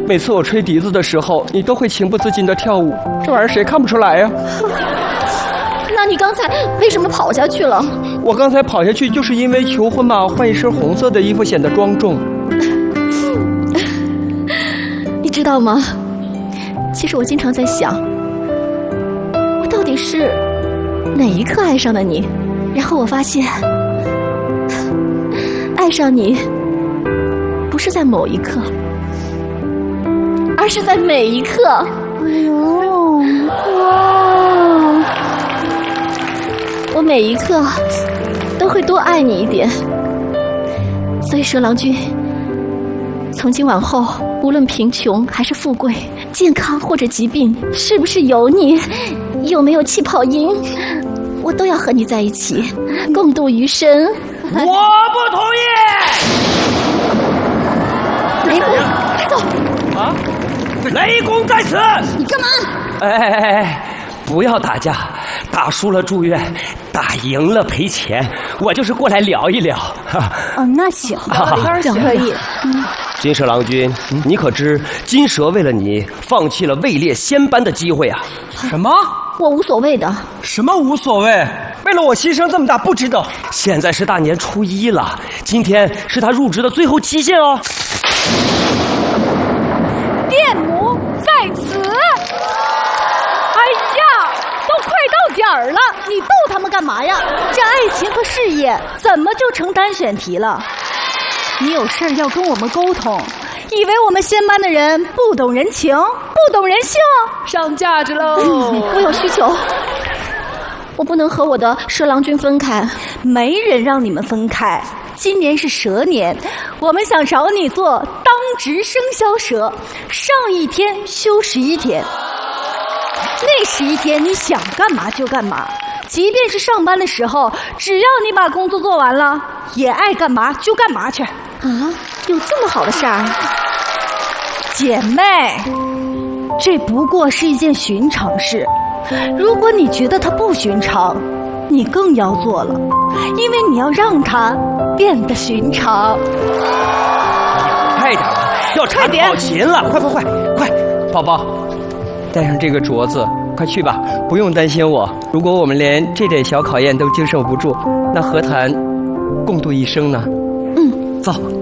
每次我吹笛子的时候，你都会情不自禁地跳舞，这玩意儿谁看不出来呀？ 那你刚才为什么跑下去了？ 我刚才跑下去就是因为求婚嘛，换一身红色的衣服显得庄重。 你知道吗？其实我经常在想，我到底是哪一刻爱上了你？然后我发现，爱上你不是在某一刻，而是在每一刻。哎呦，哇！我每一刻都会多爱你一点。所以蛇郎君，从今往后，无论贫穷还是富贵，健康或者疾病，是不是有你，有没有气泡音，我都要和你在一起，共度余生。 我不同意。 雷公，走！ 啊！雷公在此！ 你干嘛？ 哎，不要打架，打输了住院，打赢了赔钱。我就是过来聊一聊。 哦，那行，可以。 金蛇郎君，你可知金蛇为了你放弃了位列仙班的机会啊？ 什么？ 我无所谓的。 什么无所谓？为了我牺牲这么大，不值得。 现在是大年初一了，今天是他入职的最后期限哦。 电母在此。哎呀，都快到点儿了，你逗他们干嘛呀？这爱情和事业怎么就成单选题了？你有事儿要跟我们沟通，以为我们仙班的人不懂人情，不懂人性，上价值喽！ 我有需求，我不能和我的蛇郎君分开。 没人让你们分开。今年是蛇年，我们想找你做当值生肖蛇，上一天休11天，那11天你想干嘛就干嘛。即便是上班的时候，只要你把工作做完了，也爱干嘛就干嘛去。 啊，有这么好的事儿？ 姐妹，这不过是一件寻常事。如果你觉得它不寻常，你更要做了，因为你要让它变得寻常。 快点吧，要查考勤了，快！ 宝宝，带上这个镯子，快去吧，不用担心我。如果我们连这点小考验都经受不住，那何谈共度一生呢？ 嗯， 走。